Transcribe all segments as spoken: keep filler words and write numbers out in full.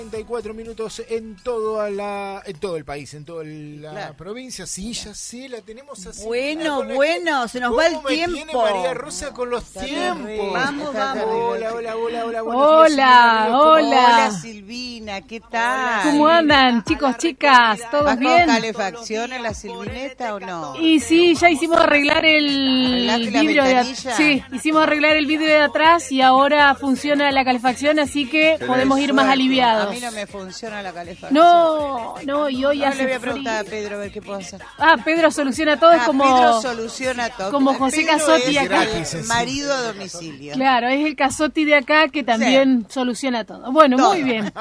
treinta y cuatro minutos en toda la, en todo el país, en toda la claro. provincia. Sí, ya sé, la tenemos así. Bueno, bueno, se nos va el tiempo. Tiene María Rosa con los Está tiempos. terrible, vamos, vamos. Hola, hola, hola, hola. Hola, días, hola. Hola, Silvina, ¿qué tal? ¿Cómo andan, chicos, chicas? ¿Todos ¿Vas bien? con calefacción en la Silvineta o no? Y sí, ya hicimos arreglar el ¿Arreglaste la vidrio de ventanilla? sí, hicimos arreglar el vidrio de atrás y ahora funciona la calefacción, así que podemos ir más A aliviados. mí no me funciona la calefacción. No, no, y hoy Ahora hace le voy a frío. preguntar a Pedro a ver qué puedo hacer. Ah, Pedro soluciona todo, es Ah, como Pedro soluciona todo. como José Pedro Casotti es acá. el marido a domicilio. Claro, es el Casotti de acá que también soluciona todo. Bueno, Todo. muy bien.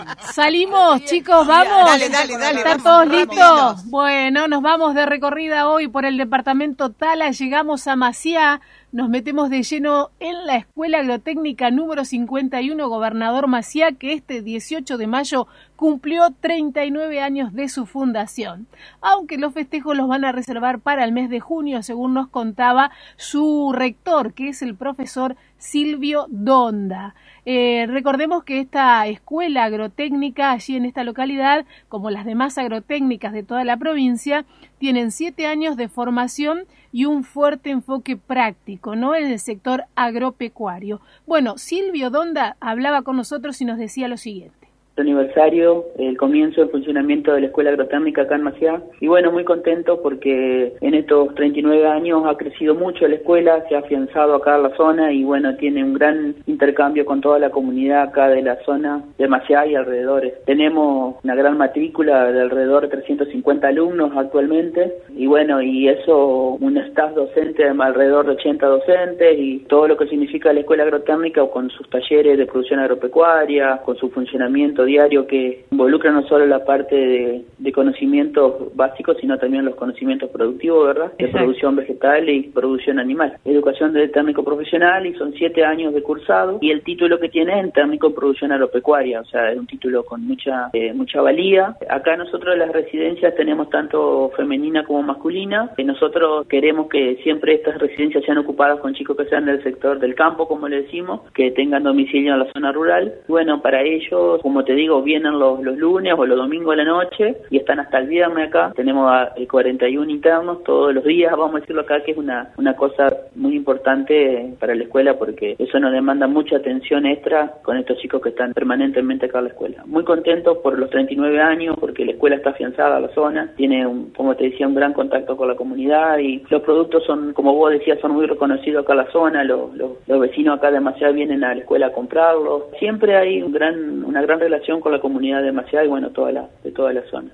Salimos, chicos, vamos. Dale, dale, dale, ¿Están vamos, todos rápido. listos? Bueno, nos vamos de recorrida hoy por el departamento Tala, llegamos a Maciá, nos metemos de lleno en la Escuela Agrotécnica número cincuenta y uno Gobernador Maciá, que este dieciocho de mayo cumplió treinta y nueve años de su fundación. Aunque los festejos los van a reservar para el mes de junio, según nos contaba su rector, que es el profesor Silvio Donda. Eh, recordemos que esta escuela agrotécnica allí en esta localidad, como las demás agrotécnicas de toda la provincia, tienen siete años de formación y un fuerte enfoque práctico, ¿no?, en el sector agropecuario. Bueno, Silvio Donda hablaba con nosotros y nos decía lo siguiente. Aniversario, el comienzo del funcionamiento de la Escuela Agrotécnica acá en Maciá, y bueno, muy contento porque en estos treinta y nueve años ha crecido mucho la escuela, se ha afianzado acá en la zona y bueno, tiene un gran intercambio con toda la comunidad acá de la zona de Maciá y alrededores. Tenemos una gran matrícula de alrededor de trescientos cincuenta alumnos actualmente y bueno, y eso, un staff docente de alrededor de ochenta docentes y todo lo que significa la Escuela Agrotécnica con sus talleres de producción agropecuaria, con su funcionamiento diario que involucra no solo la parte de, de conocimientos básicos, sino también los conocimientos productivos, ¿verdad? De Exacto. producción vegetal y producción animal. Educación de técnico profesional y son siete años de cursado y el título que tiene es en técnico en producción agropecuaria, o sea, es un título con mucha eh, mucha valía. Acá nosotros en las residencias tenemos tanto femenina como masculina. Eh, nosotros queremos que siempre estas residencias sean ocupadas con chicos que sean del sector del campo, como le decimos, que tengan domicilio en la zona rural. Bueno, para ellos, como te digo, vienen los, los lunes o los domingos de la noche y están hasta el viernes acá. Tenemos a, eh, cuarenta y uno internos todos los días, vamos a decirlo acá, que es una, una cosa muy importante para la escuela porque eso nos demanda mucha atención extra con estos chicos que están permanentemente acá en la escuela. Muy contentos por los treinta y nueve años porque la escuela está afianzada a la zona, tiene, un, como te decía, un gran contacto con la comunidad y los productos son, como vos decías, son muy reconocidos acá en la zona, los, los, los vecinos acá de Maciá vienen a la escuela a comprarlos. Siempre hay un gran, una gran relación con la comunidad de Maciá y bueno, toda la, de toda la zona.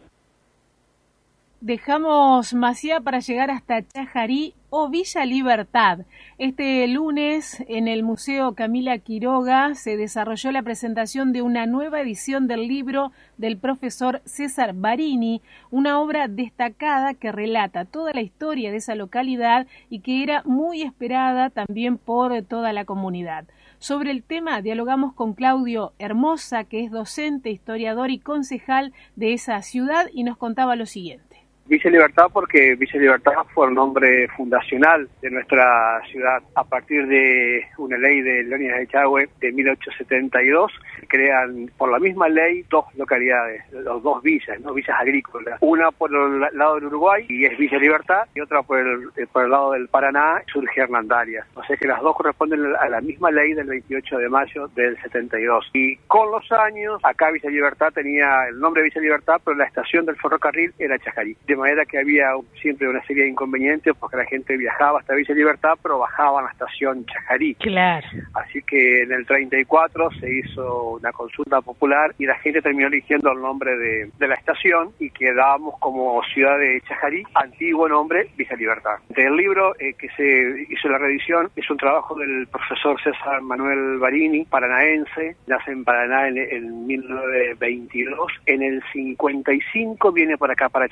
Dejamos Maciá para llegar hasta Chajarí o Villa Libertad. Este lunes en el Museo Camila Quiroga se desarrolló la presentación de una nueva edición del libro del profesor César Barini, una obra destacada que relata toda la historia de esa localidad y que era muy esperada también por toda la comunidad. Sobre el tema dialogamos con Claudio Hermosa, que es docente, historiador y concejal de esa ciudad, y nos contaba lo siguiente. Villa Libertad porque Villa Libertad fue el nombre fundacional de nuestra ciudad. A partir de una ley de Leónidas Echagüe de mil ochocientos setenta y dos, se crean por la misma ley dos localidades, los dos villas, ¿no? Villas agrícolas. Una por el lado del Uruguay y es Villa Libertad y otra por el, por el lado del Paraná surge Hernandarias. O sea que las dos corresponden a la misma ley del veintiocho de mayo del setenta y dos. Y con los años, acá Villa Libertad tenía el nombre de Villa Libertad, pero la estación del ferrocarril era Chajarí. De manera que había siempre una serie de inconvenientes porque la gente viajaba hasta Villa Libertad pero bajaba a la estación Chajarí. Claro. Así que en el treinta y cuatro se hizo una consulta popular y la gente terminó eligiendo el nombre de, de la estación y quedábamos como ciudad de Chajarí, antiguo nombre Villa Libertad. El libro eh, que se hizo la reedición es un trabajo del profesor César Manuel Barini, paranaense, nace en Paraná en, en mil novecientos veintidós. En el cincuenta y cinco viene por acá para Chajarí, viene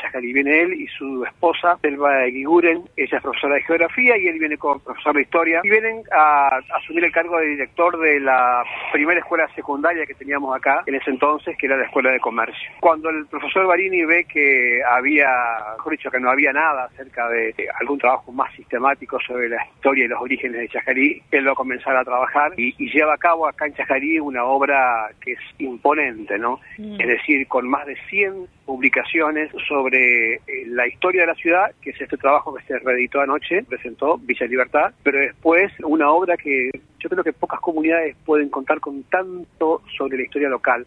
él y su esposa, Selva Eguiguren. Ella es profesora de geografía y él viene como profesor de historia. Y vienen a asumir el cargo de director de la primera escuela secundaria que teníamos acá en ese entonces, que era la Escuela de Comercio. Cuando el profesor Barini ve que había, mejor dicho, que no había nada acerca de algún trabajo más sistemático sobre la historia y los orígenes de Chajarí, él va a comenzar a trabajar y, y lleva a cabo acá en Chajarí una obra que es imponente, ¿no? Mm. Es decir, con más de cien publicaciones sobre eh, la historia de la ciudad, que es este trabajo que se reeditó anoche, presentó Villa Libertad, pero después una obra que yo creo que pocas comunidades pueden contar con tanto sobre la historia local.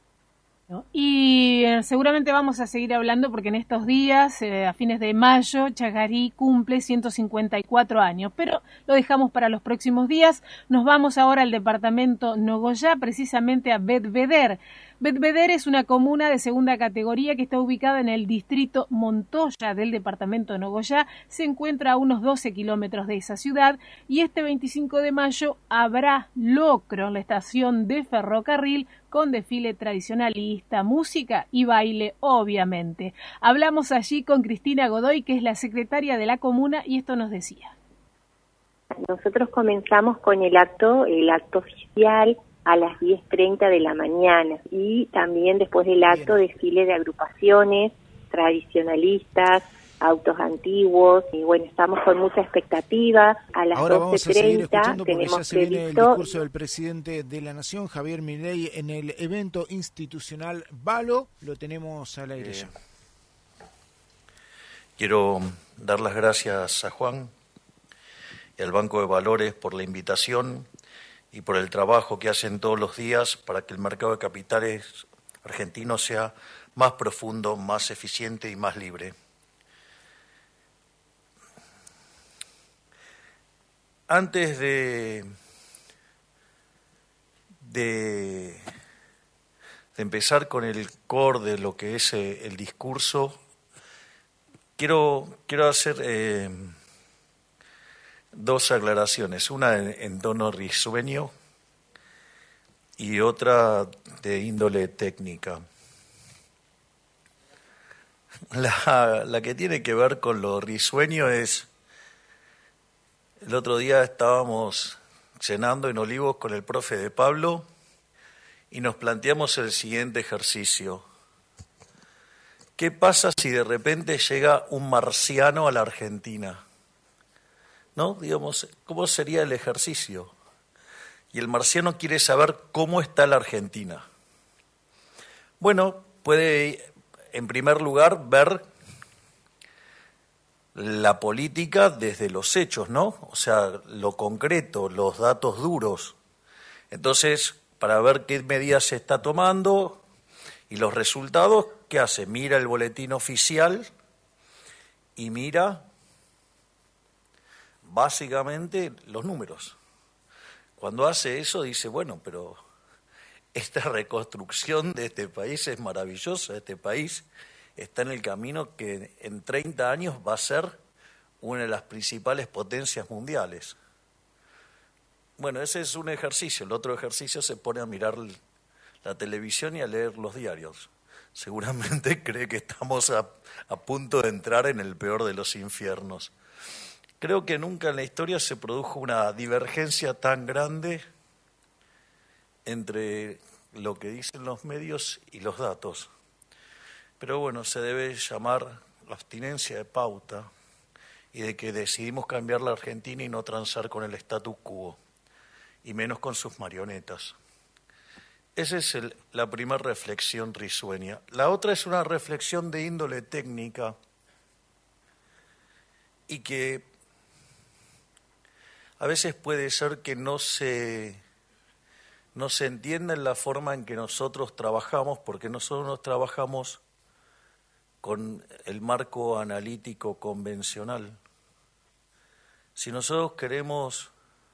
Y eh, seguramente vamos a seguir hablando porque en estos días, eh, a fines de mayo, Chajarí cumple ciento cincuenta y cuatro años, pero lo dejamos para los próximos días. Nos vamos ahora al departamento Nogoyá, precisamente a Betbeder. Betbeder es una comuna de segunda categoría que está ubicada en el distrito Montoya del departamento de Nogoyá. Se encuentra a unos doce kilómetros de esa ciudad y este veinticinco de mayo habrá locro en la estación de ferrocarril con desfile tradicionalista, música y baile, obviamente. Hablamos allí con Cristina Godoy, que es la secretaria de la comuna, y esto nos decía. Nosotros comenzamos con el acto, el acto oficial, a las diez treinta de la mañana, y también después del acto desfile de agrupaciones tradicionalistas, autos antiguos, y bueno, estamos con mucha expectativa. A las doce treinta tenemos ya se viene el discurso del presidente de la Nación, Javier Milei, en el evento institucional Valo. Lo tenemos al aire ya. Eh, quiero dar las gracias a Juan y al Banco de Valores por la invitación y por el trabajo que hacen todos los días para que el mercado de capitales argentino sea más profundo, más eficiente y más libre. Antes de, de, de empezar con el core de lo que es el discurso, quiero, quiero hacer eh, dos aclaraciones, una en, en tono risueño y otra de índole técnica. La, la que tiene que ver con lo risueño es: el otro día estábamos cenando en Olivos con el profe de Pablo y nos planteamos el siguiente ejercicio. ¿Qué pasa si de repente llega un marciano a la Argentina? ¿No? Digamos, ¿cómo sería el ejercicio? Y el marciano quiere saber cómo está la Argentina. Bueno, puede, en primer lugar, ver la política desde los hechos, ¿no? O sea, lo concreto, los datos duros. Entonces, para ver qué medidas se está tomando y los resultados, ¿qué hace? Mira el boletín oficial y mira básicamente los números. Cuando hace eso dice, bueno, pero esta reconstrucción de este país es maravillosa, este país está en el camino que en treinta años va a ser una de las principales potencias mundiales. Bueno, ese es un ejercicio. El otro ejercicio se pone a mirar la televisión y a leer los diarios. Seguramente cree que estamos a, a punto de entrar en el peor de los infiernos. Creo que nunca en la historia se produjo una divergencia tan grande entre lo que dicen los medios y los datos. Pero bueno, se debe llamar la abstinencia de pauta y de que decidimos cambiar la Argentina y no transar con el status quo, y menos con sus marionetas. Esa es el, la primera reflexión risueña. La otra es una reflexión de índole técnica y que a veces puede ser que no se, no se entienda en la forma en que nosotros trabajamos, porque nosotros nos trabajamos con el marco analítico convencional. Si nosotros queremos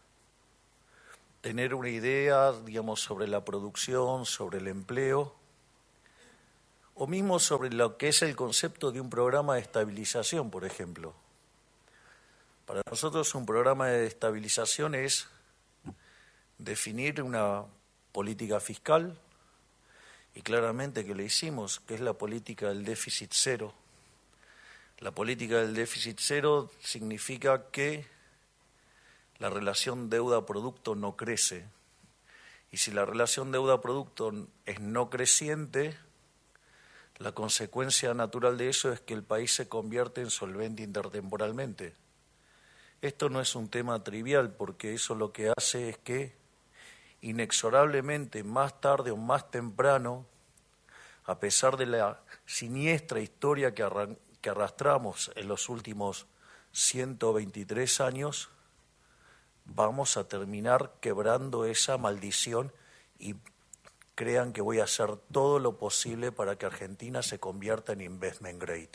tener una idea, digamos, sobre la producción, sobre el empleo, o mismo sobre lo que es el concepto de un programa de estabilización, por ejemplo. Para nosotros un programa de estabilización es definir una política fiscal, y claramente que le hicimos, que es la política del déficit cero, La política del déficit cero significa que la relación deuda-producto no crece. Y si la relación deuda-producto es no creciente, la consecuencia natural de eso es que el país se convierte en solvente intertemporalmente. Esto no es un tema trivial, porque eso lo que hace es que inexorablemente, más tarde o más temprano, a pesar de la siniestra historia que, arran- que arrastramos en los últimos ciento veintitrés años, vamos a terminar quebrando esa maldición y crean que voy a hacer todo lo posible para que Argentina se convierta en investment grade.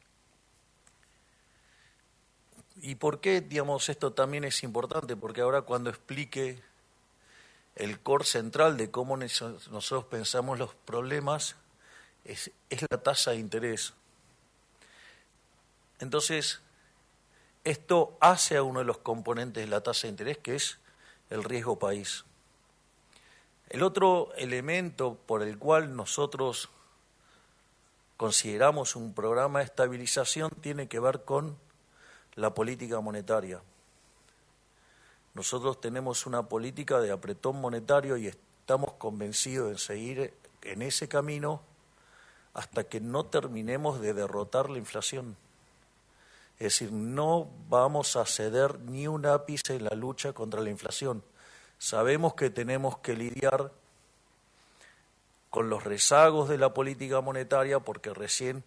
¿Y por qué, digamos, esto también es importante? Porque ahora cuando explique el core central de cómo nosotros pensamos los problemas, es, es la tasa de interés. Entonces, esto hace a uno de los componentes de la tasa de interés, que es el riesgo país. El otro elemento por el cual nosotros consideramos un programa de estabilización tiene que ver con la política monetaria. Nosotros tenemos una política de apretón monetario y estamos convencidos de seguir en ese camino hasta que no terminemos de derrotar la inflación. Es decir, no vamos a ceder ni un ápice en la lucha contra la inflación. Sabemos que tenemos que lidiar con los rezagos de la política monetaria porque recién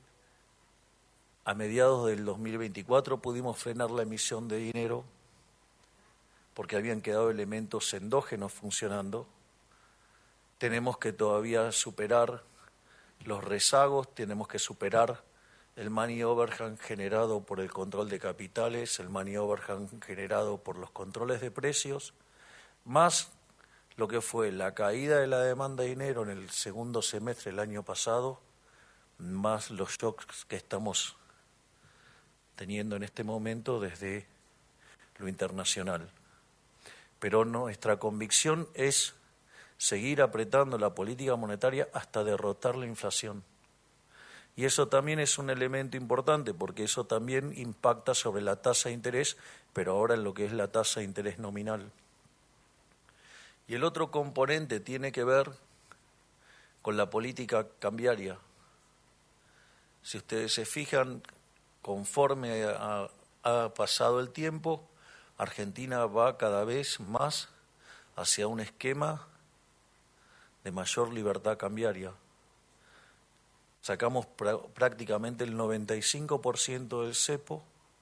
a mediados del dos mil veinticuatro pudimos frenar la emisión de dinero porque habían quedado elementos endógenos funcionando. Tenemos que todavía superar los rezagos, tenemos que superar el money overhang generado por el control de capitales, el money overhang generado por los controles de precios, más lo que fue la caída de la demanda de dinero en el segundo semestre del año pasado, más los shocks que estamos teniendo en este momento desde lo internacional. Pero nuestra convicción es seguir apretando la política monetaria hasta derrotar la inflación. Y eso también es un elemento importante porque eso también impacta sobre la tasa de interés, pero ahora en lo que es la tasa de interés nominal. Y el otro componente tiene que ver con la política cambiaria. Si ustedes se fijan, conforme ha, ha pasado el tiempo, Argentina va cada vez más hacia un esquema de mayor libertad cambiaria. Sacamos pr- prácticamente el noventa y cinco por ciento del cepo,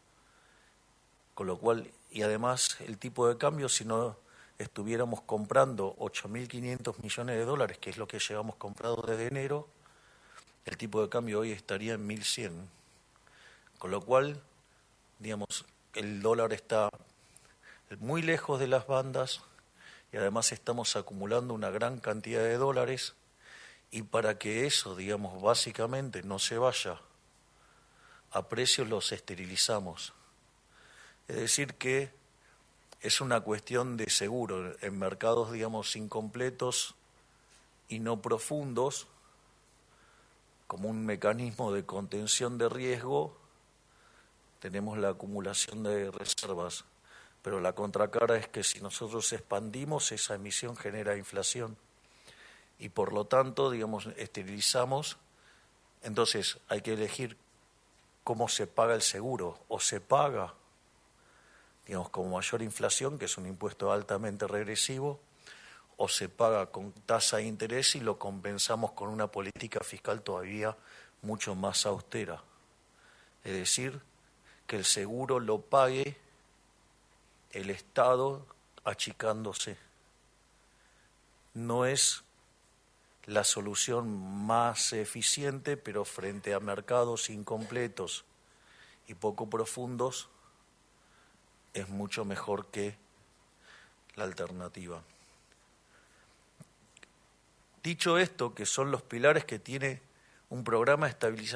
con lo cual, y además el tipo de cambio, si no estuviéramos comprando ocho mil quinientos millones de dólares, que es lo que llevamos comprado desde enero, el tipo de cambio hoy estaría en mil cien. Con lo cual, digamos, el dólar está muy lejos de las bandas y además estamos acumulando una gran cantidad de dólares y para que eso, digamos, básicamente no se vaya a precios los esterilizamos. Es decir que es una cuestión de seguro. En mercados, digamos, incompletos y no profundos, como un mecanismo de contención de riesgo, tenemos la acumulación de reservas. Pero la contracara es que si nosotros expandimos, esa emisión genera inflación. Y por lo tanto, digamos, esterilizamos. Entonces hay que elegir cómo se paga el seguro. O se paga, digamos, con mayor inflación, que es un impuesto altamente regresivo, o se paga con tasa de interés y lo compensamos con una política fiscal todavía mucho más austera. Es decir, que el seguro lo pague el Estado achicándose. No es la solución más eficiente, pero frente a mercados incompletos y poco profundos, es mucho mejor que la alternativa. Dicho esto, que son los pilares que tiene un programa de estabilización,